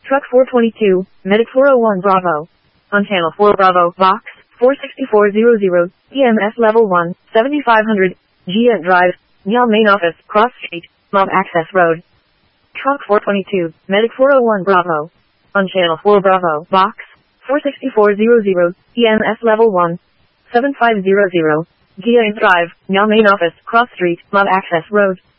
Truck 422, Medic 401 Bravo. On Channel 4 Bravo, Box 46400, EMS Level 1, 7500, Giant Drive, Nyal Main Office, Cross Street, Mob Access Road. Truck 422, Medic 401 Bravo. On Channel 4 Bravo, Box 46400, EMS Level 1, 7500, Giant Drive, Nyal Main Office, Cross Street, Mob Access Road.